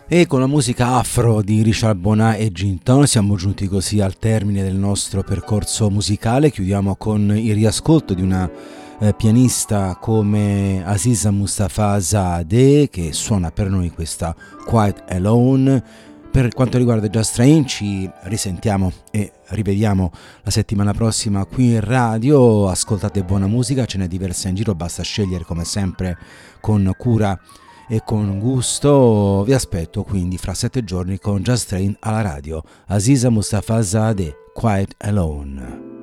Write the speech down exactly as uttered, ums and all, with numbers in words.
E con la musica afro di Richard Bonat e Ginton siamo giunti così al termine del nostro percorso musicale. Chiudiamo con il riascolto di una eh, pianista come Aziza Mustafa Zadeh, che suona per noi questa Quite Alone. Per quanto riguarda Just Strange ci risentiamo e rivediamo la settimana prossima qui in radio. Ascoltate buona musica, ce n'è diversa in giro, basta scegliere come sempre con cura e con gusto. Vi aspetto quindi fra sette giorni con Just Train alla radio. Aziza Mustafa Zadeh, Quite Alone.